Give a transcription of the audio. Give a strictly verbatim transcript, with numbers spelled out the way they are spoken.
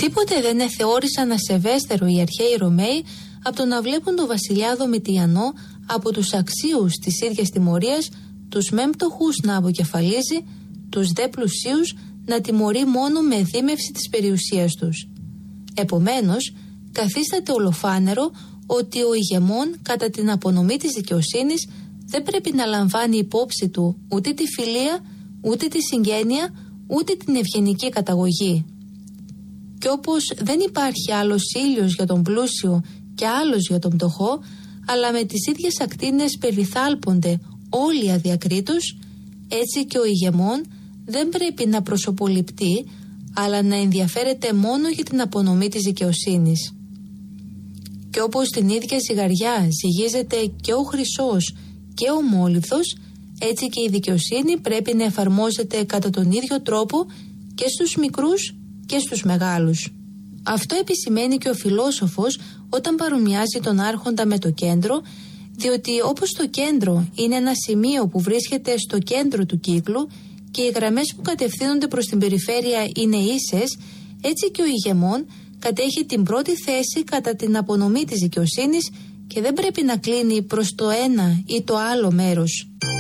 Τίποτε δεν εθεώρησαν ασεβέστερο οι αρχαίοι Ρωμαίοι από το να βλέπουν τον βασιλιά Δομητιανό από τους αξίους της ίδιας τιμωρίας, τους μεν πτωχούς να αποκεφαλίζει, τους δε πλουσίους να τιμωρεί μόνο με δίμευση της περιουσίας τους. Επομένως, καθίσταται ολοφάνερο ότι ο ηγεμόν κατά την απονομή της δικαιοσύνης δεν πρέπει να λαμβάνει υπόψη του ούτε τη φιλία, ούτε τη συγγένεια, ούτε την ευγενική καταγωγή. Και όπως δεν υπάρχει άλλος ήλιος για τον πλούσιο και άλλος για τον πτωχό, αλλά με τις ίδιες ακτίνες περιθάλπονται όλοι αδιακρίτως, έτσι και ο ηγεμόν δεν πρέπει να προσωποληπτεί, αλλά να ενδιαφέρεται μόνο για την απονομή της δικαιοσύνης. Και όπως την ίδια ζυγαριά ζυγίζεται και ο χρυσός και ο μόλιβδος, έτσι και η δικαιοσύνη πρέπει να εφαρμόζεται κατά τον ίδιο τρόπο και στους μικρούς και στους μεγάλους. Αυτό επισημαίνει και ο φιλόσοφος όταν παρομοιάζει τον άρχοντα με το κέντρο, διότι όπως το κέντρο είναι ένα σημείο που βρίσκεται στο κέντρο του κύκλου και οι γραμμές που κατευθύνονται προς την περιφέρεια είναι ίσες, έτσι και ο ηγεμόν κατέχει την πρώτη θέση κατά την απονομή της δικαιοσύνης και δεν πρέπει να κλείνει προς το ένα ή το άλλο μέρος.